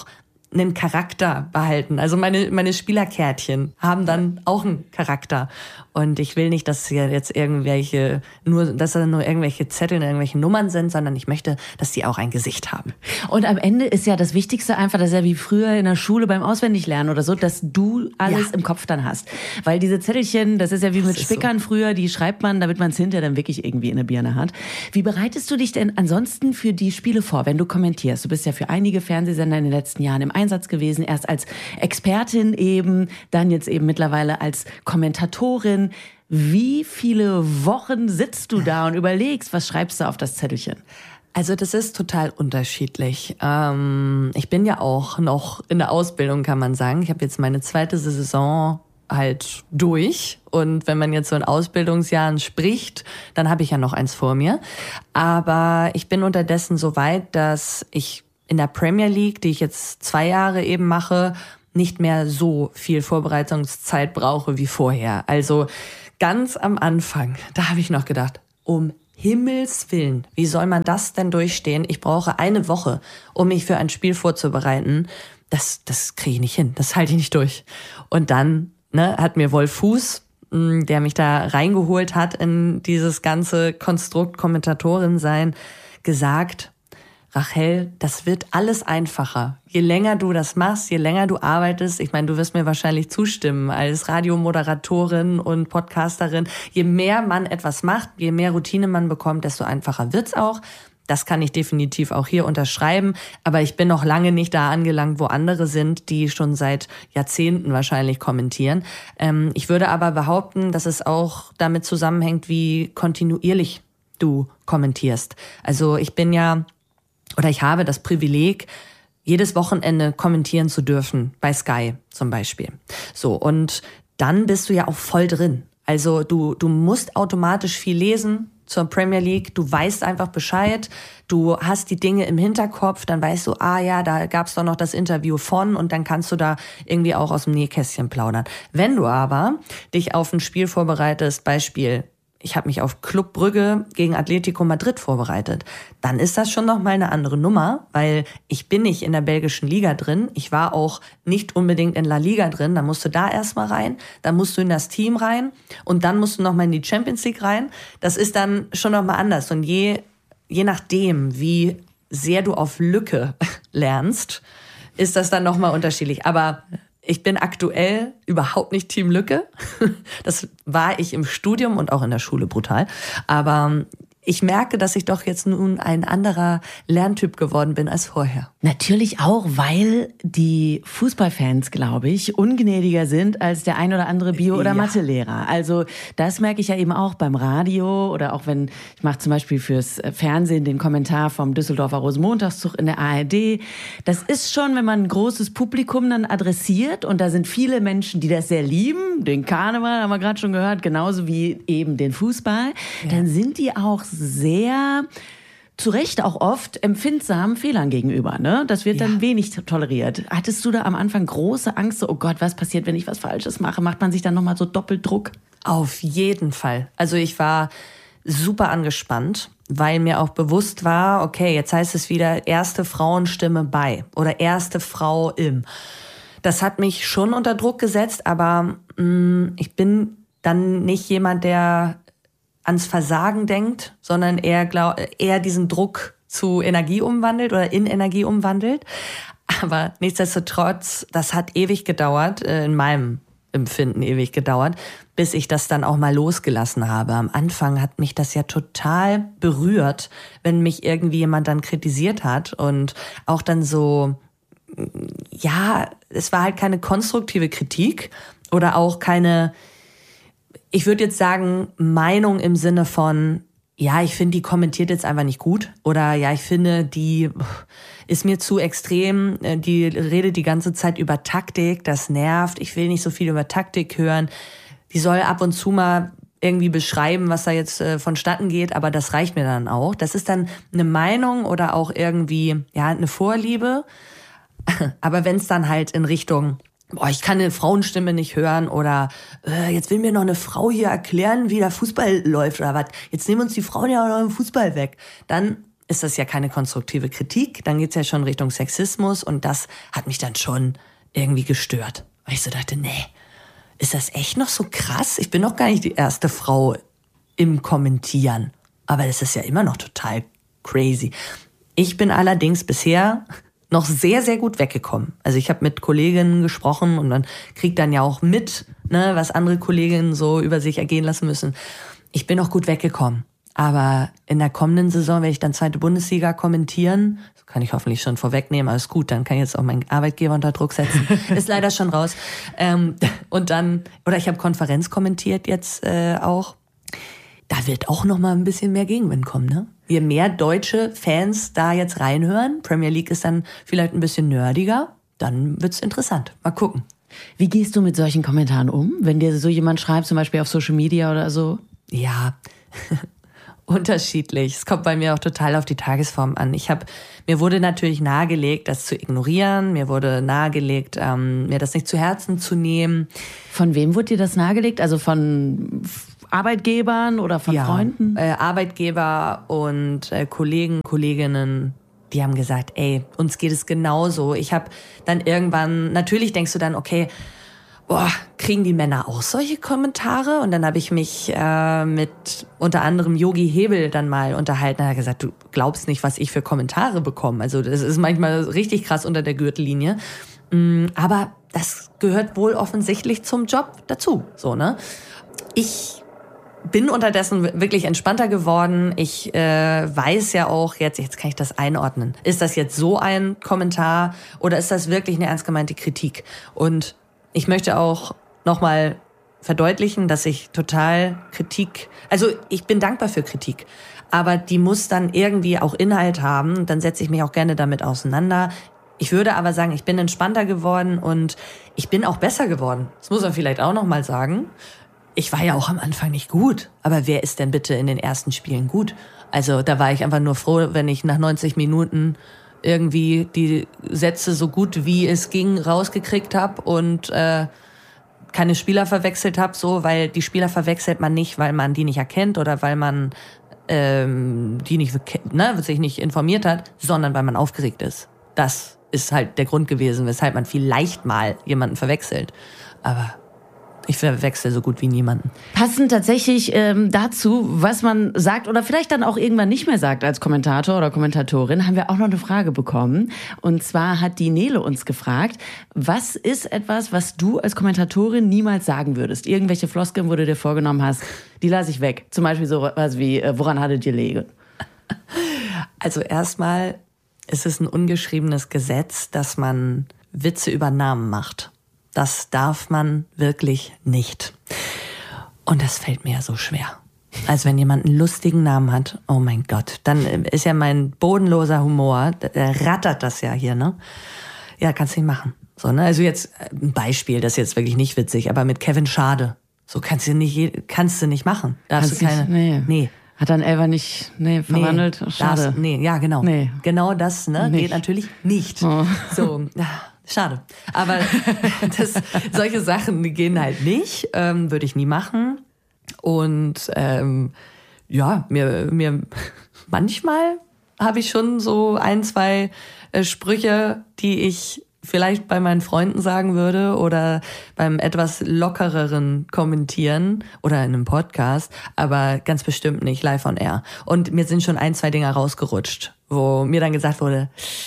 einen Charakter behalten. Also meine, meine Spielerkärtchen haben dann auch einen Charakter. Und ich will nicht, dass hier jetzt irgendwelche, nur, dass da nur irgendwelche Zettel, irgendwelche Nummern sind, sondern ich möchte, dass die auch ein Gesicht haben. Und am Ende ist ja das Wichtigste einfach, das ist ja wie früher in der Schule beim Auswendiglernen oder so, dass du alles ja. im Kopf dann hast. Weil diese Zettelchen, das ist ja wie das mit Spickern so. Früher, die schreibt man, damit man es hinterher dann wirklich irgendwie in der Birne hat. Wie bereitest du dich denn ansonsten für die Spiele vor, wenn du kommentierst? Du bist ja für einige Fernsehsender in den letzten Jahren im Einsatz gewesen, erst als Expertin eben, dann jetzt eben mittlerweile als Kommentatorin. Wie viele Wochen sitzt du da und überlegst, was schreibst du auf das Zettelchen? Also das ist total unterschiedlich. Ähm, ich bin ja auch noch in der Ausbildung, kann man sagen. Ich habe jetzt meine zweite Saison halt durch. Und wenn man jetzt so in Ausbildungsjahren spricht, dann habe ich ja noch eins vor mir. Aber ich bin unterdessen so weit, dass ich in der Premier League, die ich jetzt zwei Jahre eben mache, nicht mehr so viel Vorbereitungszeit brauche wie vorher. Also ganz am Anfang, da habe ich noch gedacht, um Himmels Willen, wie soll man das denn durchstehen? Ich brauche eine Woche, um mich für ein Spiel vorzubereiten. Das, das kriege ich nicht hin, das halte ich nicht durch. Und dann ne, hat mir Wolf Fuß, der mich da reingeholt hat in dieses ganze Konstrukt Kommentatorin sein, gesagt, Rachel, das wird alles einfacher. Je länger du das machst, je länger du arbeitest, ich meine, du wirst mir wahrscheinlich zustimmen, als Radiomoderatorin und Podcasterin, je mehr man etwas macht, je mehr Routine man bekommt, desto einfacher wird's auch. Das kann ich definitiv auch hier unterschreiben. Aber ich bin noch lange nicht da angelangt, wo andere sind, die schon seit Jahrzehnten wahrscheinlich kommentieren. Ähm, ich würde aber behaupten, dass es auch damit zusammenhängt, wie kontinuierlich du kommentierst. Also ich bin ja, oder ich habe das Privileg, jedes Wochenende kommentieren zu dürfen, bei Sky zum Beispiel. So, und dann bist du ja auch voll drin. Also du, du musst automatisch viel lesen zur Premier League, du weißt einfach Bescheid, du hast die Dinge im Hinterkopf, dann weißt du, ah ja, da gab's doch noch das Interview von und dann kannst du da irgendwie auch aus dem Nähkästchen plaudern. Wenn du aber dich auf ein Spiel vorbereitest, Beispiel, ich habe mich auf Club Brügge gegen Atletico Madrid vorbereitet, dann ist das schon noch mal eine andere Nummer, weil ich bin nicht in der belgischen Liga drin, ich war auch nicht unbedingt in La Liga drin, dann musst du da erstmal rein, dann musst du in das Team rein und dann musst du noch mal in die Champions League rein. Das ist dann schon noch mal anders und je je nachdem, wie sehr du auf Lücke lernst, ist das dann noch mal unterschiedlich, aber ich bin aktuell überhaupt nicht Team Lücke. Das war ich im Studium und auch in der Schule brutal. Aber ich merke, dass ich doch jetzt nun ein anderer Lerntyp geworden bin als vorher. Natürlich auch, weil die Fußballfans, glaube ich, ungnädiger sind als der ein oder andere Bio- oder ja. Mathelehrer. Also das merke ich ja eben auch beim Radio oder auch wenn, ich mache zum Beispiel fürs Fernsehen den Kommentar vom Düsseldorfer Rosenmontagszug in der A R D. Das ist schon, wenn man ein großes Publikum dann adressiert und da sind viele Menschen, die das sehr lieben, den Karneval haben wir gerade schon gehört, genauso wie eben den Fußball, ja. dann sind die auch sehr, zu Recht auch oft, empfindsam Fehlern gegenüber. Ne? Das wird dann ja. wenig toleriert. Hattest du da am Anfang große Angst, so, oh Gott, was passiert, wenn ich was Falsches mache? Macht man sich dann nochmal so doppelt Druck? Auf jeden Fall. Also ich war super angespannt, weil mir auch bewusst war, okay, jetzt heißt es wieder erste Frauenstimme bei oder erste Frau im. Das hat mich schon unter Druck gesetzt, aber mh, ich bin dann nicht jemand, der ans Versagen denkt, sondern eher, glaub, eher diesen Druck zu Energie umwandelt oder in Energie umwandelt. Aber nichtsdestotrotz, das hat ewig gedauert, in meinem Empfinden ewig gedauert, bis ich das dann auch mal losgelassen habe. Am Anfang hat mich das ja total berührt, wenn mich irgendwie jemand dann kritisiert hat und auch dann so, ja, es war halt keine konstruktive Kritik oder auch keine, ich würde jetzt sagen, Meinung im Sinne von, ja, ich finde, die kommentiert jetzt einfach nicht gut. Oder ja, ich finde, die ist mir zu extrem. Die redet die ganze Zeit über Taktik, das nervt. Ich will nicht so viel über Taktik hören. Die soll ab und zu mal irgendwie beschreiben, was da jetzt äh, vonstatten geht, aber das reicht mir dann auch. Das ist dann eine Meinung oder auch irgendwie, ja, eine Vorliebe. Aber wenn es dann halt in Richtung, boah, ich kann eine Frauenstimme nicht hören oder äh, jetzt will mir noch eine Frau hier erklären, wie der Fußball läuft oder was. Jetzt nehmen uns die Frauen ja auch noch im Fußball weg. Dann ist das ja keine konstruktive Kritik, dann geht's ja schon Richtung Sexismus und das hat mich dann schon irgendwie gestört. Weil ich so dachte, nee, ist das echt noch so krass? Ich bin noch gar nicht die erste Frau im Kommentieren. Aber das ist ja immer noch total crazy. Ich bin allerdings bisher noch sehr, sehr gut weggekommen. Also ich habe mit Kolleginnen gesprochen und man kriegt dann ja auch mit, ne, was andere Kolleginnen so über sich ergehen lassen müssen. Ich bin noch gut weggekommen. Aber in der kommenden Saison werde ich dann zweite Bundesliga kommentieren. Das kann ich hoffentlich schon vorwegnehmen. Alles gut, dann kann ich jetzt auch meinen Arbeitgeber unter Druck setzen. Ist leider schon raus. Ähm, und dann, oder ich habe Konferenz kommentiert jetzt äh, auch. Da wird auch noch mal ein bisschen mehr Gegenwind kommen, ne? Je mehr deutsche Fans da jetzt reinhören, Premier League ist dann vielleicht ein bisschen nerdiger, dann wird's interessant. Mal gucken. Wie gehst du mit solchen Kommentaren um, wenn dir so jemand schreibt, zum Beispiel auf Social Media oder so? Ja, unterschiedlich. Es kommt bei mir auch total auf die Tagesform an. Ich habe, mir wurde natürlich nahegelegt, das zu ignorieren. Mir wurde nahegelegt, ähm, mir das nicht zu Herzen zu nehmen. Von wem wurde dir das nahegelegt? Also von Arbeitgebern oder von ja, Freunden? Äh, Arbeitgeber und äh, Kollegen, Kolleginnen, die haben gesagt, ey, uns geht es genauso. Ich habe dann irgendwann, natürlich denkst du dann, okay, boah, kriegen die Männer auch solche Kommentare? Und dann habe ich mich äh, mit unter anderem Yogi Hebel dann mal unterhalten. Er hat gesagt, du glaubst nicht, was ich für Kommentare bekomme. Also das ist manchmal richtig krass unter der Gürtellinie. Aber das gehört wohl offensichtlich zum Job dazu. So, ne? Ich bin unterdessen wirklich entspannter geworden. Ich äh, weiß ja auch jetzt, jetzt kann ich das einordnen. Ist das jetzt so ein Kommentar oder ist das wirklich eine ernst gemeinte Kritik? Und ich möchte auch nochmal verdeutlichen, dass ich total Kritik, also ich bin dankbar für Kritik, aber die muss dann irgendwie auch Inhalt haben. Dann setze ich mich auch gerne damit auseinander. Ich würde aber sagen, ich bin entspannter geworden und ich bin auch besser geworden. Das muss man vielleicht auch nochmal sagen. Ich war ja auch am Anfang nicht gut, aber wer ist denn bitte in den ersten Spielen gut? Also da war ich einfach nur froh, wenn ich nach neunzig Minuten irgendwie die Sätze so gut wie es ging rausgekriegt habe und äh, keine Spieler verwechselt habe, so, weil die Spieler verwechselt man nicht, weil man die nicht erkennt oder weil man ähm, die nicht, ne, sich nicht informiert hat, sondern weil man aufgeregt ist. Das ist halt der Grund gewesen, weshalb man vielleicht mal jemanden verwechselt. Aber ich verwechsel so gut wie niemanden. Passend tatsächlich ähm, dazu, was man sagt oder vielleicht dann auch irgendwann nicht mehr sagt als Kommentator oder Kommentatorin, haben wir auch noch eine Frage bekommen. Und zwar hat die Nele uns gefragt, was ist etwas, was du als Kommentatorin niemals sagen würdest? Irgendwelche Floskeln, wo du dir vorgenommen hast, die lasse ich weg. Zum Beispiel so was wie, äh, woran hattet ihr Lege? Also erstmal ist es ein ungeschriebenes Gesetz, dass man Witze über Namen macht. Das darf man wirklich nicht. Und das fällt mir ja so schwer. Also wenn jemand einen lustigen Namen hat, oh mein Gott, dann ist ja mein bodenloser Humor, der rattert das ja hier, ne? Ja, kannst du nicht machen. So, ne? Also jetzt ein Beispiel, das ist jetzt wirklich nicht witzig, aber mit Kevin Schade. So kannst du nicht, kannst du nicht machen. Darfst kannst du keine, nicht, nee. nee. Hat dann Elva nicht nee, verwandelt? Nee, Schade. Das, nee, ja, genau. Nee. Genau das ne, Nicht. geht natürlich nicht. Oh. So, schade. Aber das, solche Sachen die gehen halt nicht, ähm, würde ich nie machen. Und ähm, ja, mir, mir manchmal habe ich schon so ein, zwei äh, Sprüche, die ich vielleicht bei meinen Freunden sagen würde oder beim etwas lockereren Kommentieren oder in einem Podcast, aber ganz bestimmt nicht live on air. Und mir sind schon ein, zwei Dinger rausgerutscht, wo mir dann gesagt wurde,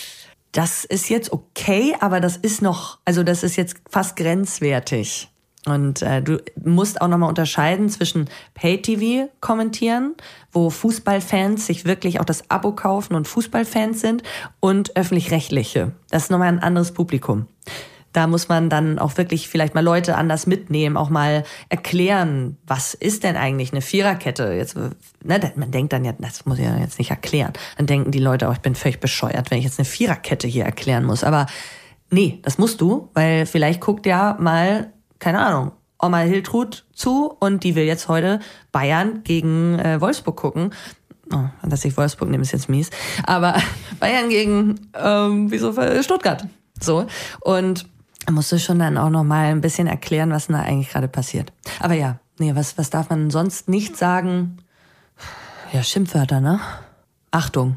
das ist jetzt okay, aber das ist noch, also das ist jetzt fast grenzwertig. Und äh, du musst auch nochmal unterscheiden zwischen Pay-T V kommentieren, wo Fußballfans sich wirklich auch das Abo kaufen und Fußballfans sind, und öffentlich-rechtliche. Das ist nochmal ein anderes Publikum. Da muss man dann auch wirklich vielleicht mal Leute anders mitnehmen, auch mal erklären, was ist denn eigentlich eine Viererkette? Jetzt, ne, man denkt dann ja, das muss ich ja jetzt nicht erklären. Dann denken die Leute auch, ich bin völlig bescheuert, wenn ich jetzt eine Viererkette hier erklären muss. Aber nee, das musst du, weil vielleicht guckt ja mal, keine Ahnung, Oma Hiltrud zu und die will jetzt heute Bayern gegen äh, Wolfsburg gucken. Oh, dass ich Wolfsburg nehme, ist jetzt mies. Aber Bayern gegen, ähm, wieso, Stuttgart. So. Und da musst du schon dann auch noch mal ein bisschen erklären, was denn da eigentlich gerade passiert. Aber ja, nee, was, was darf man sonst nicht sagen? Ja, Schimpfwörter, ne? Achtung.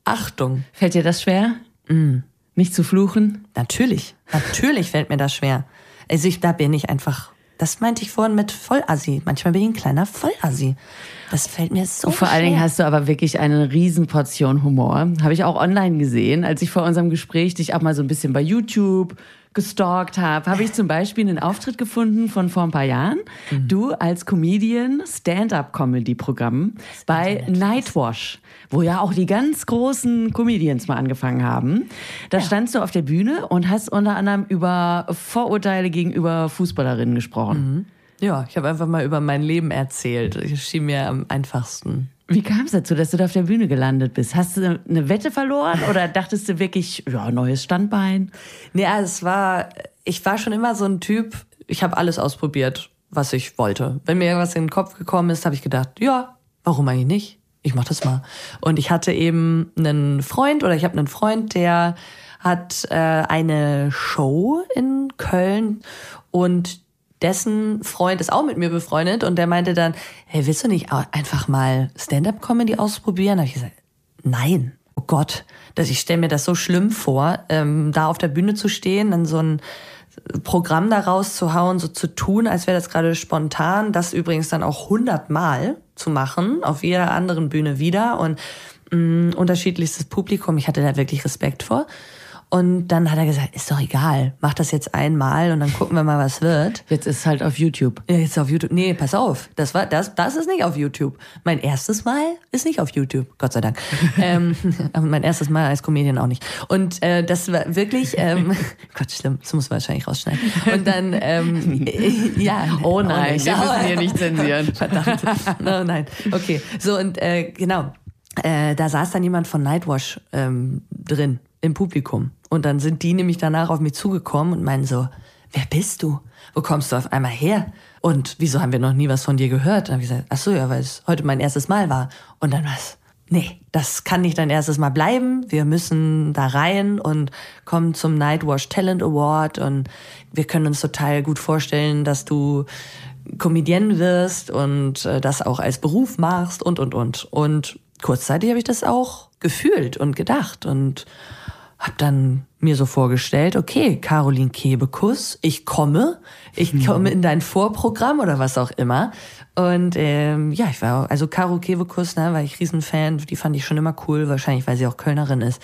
Achtung. Fällt dir das schwer? Mm. Nicht zu fluchen? Natürlich, natürlich fällt mir das schwer. Also ich, da bin ich einfach, das meinte ich vorhin mit Vollassi. Manchmal bin ich ein kleiner Vollassi. Das fällt mir so Und vor schwer. allen Dingen hast du aber wirklich eine Riesenportion Humor. Habe ich auch online gesehen, als ich vor unserem Gespräch dich auch mal so ein bisschen bei YouTube gestalkt habe, habe ich zum Beispiel einen Auftritt gefunden von vor ein paar Jahren. Mhm. Du als Comedian, Stand-up-Comedy-Programm bei Nightwash, wo ja auch die ganz großen Comedians mal angefangen haben. Da ja. standst du auf der Bühne und hast unter anderem über Vorurteile gegenüber Fußballerinnen gesprochen. Mhm. Ja, ich habe einfach mal über mein Leben erzählt. Das schien mir am einfachsten. Wie kam es dazu, dass du da auf der Bühne gelandet bist? Hast du eine Wette verloren oder dachtest du wirklich, ja, neues Standbein? Nee, es war, ich war schon immer so ein Typ, ich habe alles ausprobiert, was ich wollte. Wenn mir irgendwas in den Kopf gekommen ist, habe ich gedacht, ja, warum eigentlich nicht? Ich mach das mal. Und ich hatte eben einen Freund oder ich habe einen Freund, der hat äh, eine Show in Köln und dessen Freund ist auch mit mir befreundet und der meinte dann, hey, willst du nicht einfach mal Stand-up-Comedy ausprobieren? Da habe ich gesagt, nein, oh Gott, dass ich stelle mir das so schlimm vor, ähm, da auf der Bühne zu stehen, dann so ein Programm da rauszuhauen, so zu tun, als wäre das gerade spontan, das übrigens dann auch hundertmal zu machen, auf jeder anderen Bühne wieder und mh, unterschiedlichstes Publikum. Ich hatte da wirklich Respekt vor. Und dann hat er gesagt, ist doch egal, mach das jetzt einmal und dann gucken wir mal, was wird. Jetzt ist es halt auf YouTube. Ja, jetzt auf YouTube. Nee, pass auf, das war das, das ist nicht auf YouTube. Mein erstes Mal ist nicht auf YouTube, Gott sei Dank. ähm, mein erstes Mal als Comedian auch nicht. Und äh, das war wirklich, ähm, Gott, schlimm, das muss man wahrscheinlich rausschneiden. Und dann, ähm, ja. Oh nein, wir müssen hier nicht zensieren. Verdammt. No, nein, okay. So und äh, genau, äh, da saß dann jemand von Nightwash ähm, drin. Im Publikum. Und dann sind die nämlich danach auf mich zugekommen und meinen so, wer bist du? Wo kommst du auf einmal her? Und wieso haben wir noch nie was von dir gehört? Dann habe ich gesagt, ach so, ja, weil es heute mein erstes Mal war. Und dann was? Nee, das kann nicht dein erstes Mal bleiben. Wir müssen da rein und kommen zum Nightwash Talent Award und wir können uns total gut vorstellen, dass du Comedienne wirst und äh, das auch als Beruf machst und, und, und. Und kurzzeitig habe ich das auch gefühlt und gedacht und hab dann mir so vorgestellt, okay, Caroline Kebekus, ich komme, ich komme in dein Vorprogramm oder was auch immer. Und ähm, ja, ich war, also Caro Kebekus, ne, war ich Riesenfan, die fand ich schon immer cool, wahrscheinlich, weil sie auch Kölnerin ist.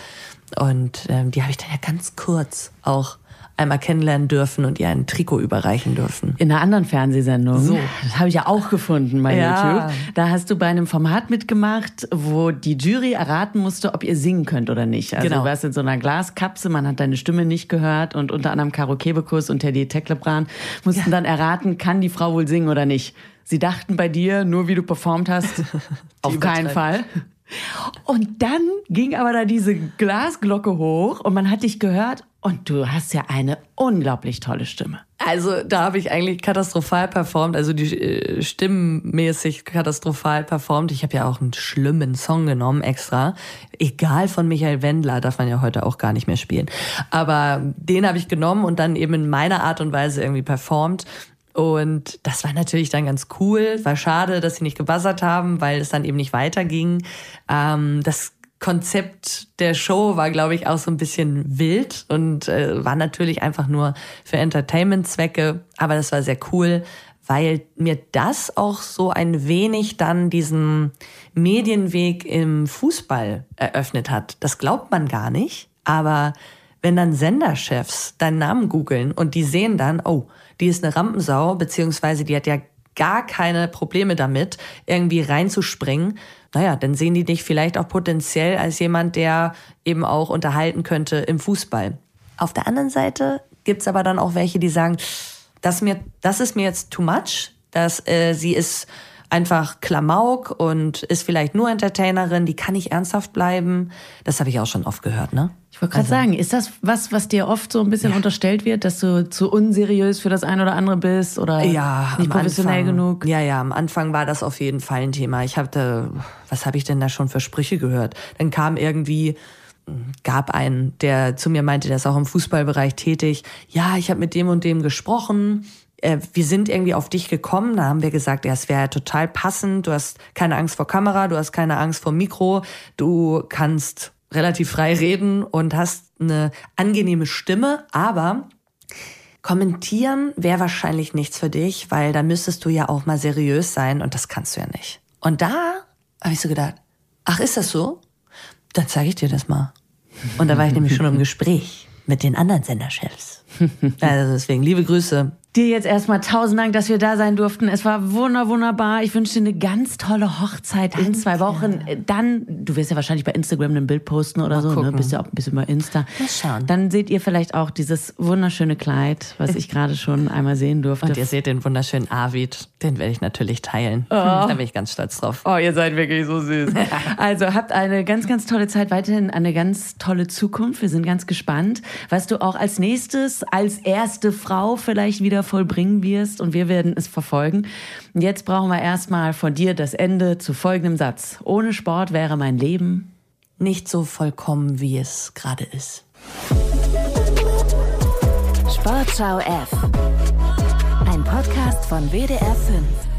Und ähm, die habe ich dann ja ganz kurz auch einmal kennenlernen dürfen und ihr ein Trikot überreichen dürfen. In einer anderen Fernsehsendung. So. Das habe ich ja auch gefunden bei ja. YouTube. Da hast du bei einem Format mitgemacht, wo die Jury erraten musste, ob ihr singen könnt oder nicht. Also genau. du warst in so einer Glaskapsel, man hat deine Stimme nicht gehört und unter anderem Caro Kebekus und Teddy Teklebran mussten ja. dann erraten, kann die Frau wohl singen oder nicht. Sie dachten bei dir, nur wie du performt hast, auf keinen Fall. Und dann ging aber da diese Glasglocke hoch und man hat dich gehört und du hast ja eine unglaublich tolle Stimme. Also da habe ich eigentlich katastrophal performt, also die äh, stimmenmäßig katastrophal performt. Ich habe ja auch einen schlimmen Song genommen extra. Egal, von Michael Wendler, darf man ja heute auch gar nicht mehr spielen. Aber den habe ich genommen und dann eben in meiner Art und Weise irgendwie performt. Und das war natürlich dann ganz cool. War schade, dass sie nicht gebuzzert haben, weil es dann eben nicht weiterging. Ähm, das Konzept der Show war, glaube ich, auch so ein bisschen wild und äh, war natürlich einfach nur für Entertainment-Zwecke. Aber das war sehr cool, weil mir das auch so ein wenig dann diesen Medienweg im Fußball eröffnet hat. Das glaubt man gar nicht. Aber wenn dann Senderchefs deinen Namen googeln und die sehen dann, oh, die ist eine Rampensau, beziehungsweise die hat ja gar keine Probleme damit, irgendwie reinzuspringen, naja, dann sehen die dich vielleicht auch potenziell als jemand, der eben auch unterhalten könnte im Fußball. Auf der anderen Seite gibt's aber dann auch welche, die sagen, das, mir, das ist mir jetzt too much, dass äh, sie ist einfach Klamauk und ist vielleicht nur Entertainerin, die kann nicht ernsthaft bleiben. Das habe ich auch schon oft gehört, ne? Ich wollte gerade also sagen, ist das was, was dir oft so ein bisschen ja. unterstellt wird, dass du zu unseriös für das eine oder andere bist oder ja, nicht professionell Anfang, genug? Ja, ja, am Anfang war das auf jeden Fall ein Thema. Ich hatte, was habe ich denn da schon für Sprüche gehört? Dann kam irgendwie, gab einen, der zu mir meinte, der ist auch im Fußballbereich tätig. Ja, ich habe mit dem und dem gesprochen. Wir sind irgendwie auf dich gekommen, da haben wir gesagt, ja, es wäre total passend, du hast keine Angst vor Kamera, du hast keine Angst vor Mikro, du kannst relativ frei reden und hast eine angenehme Stimme, aber kommentieren wäre wahrscheinlich nichts für dich, weil da müsstest du ja auch mal seriös sein und das kannst du ja nicht. Und da habe ich so gedacht, ach, ist das so? Dann zeige ich dir das mal. Und da war ich nämlich schon im Gespräch mit den anderen Senderchefs. Also deswegen liebe Grüße. Dir jetzt erstmal tausend Dank, dass wir da sein durften. Es war wunder, wunderbar. Ich wünsche dir eine ganz tolle Hochzeit Danke. in zwei Wochen. Dann, du wirst ja wahrscheinlich bei Instagram ein Bild posten oder Mal so, gucken. ne? Bist ja auch ein bisschen bei Insta. Mal schauen. Dann seht ihr vielleicht auch dieses wunderschöne Kleid, was ich gerade schon einmal sehen durfte. Und ihr seht den wunderschönen Arvid. Den werde ich natürlich teilen. Oh. Da bin ich ganz stolz drauf. Oh, ihr seid wirklich so süß. Also habt eine ganz, ganz tolle Zeit, weiterhin eine ganz tolle Zukunft. Wir sind ganz gespannt, was du auch als nächstes, als erste Frau vielleicht wieder vollbringen wirst und wir werden es verfolgen. Und jetzt brauchen wir erstmal von dir das Ende zu folgendem Satz. Ohne Sport wäre mein Leben nicht so vollkommen, wie es gerade ist. Sportschau F. Ein Podcast von W D R fünf.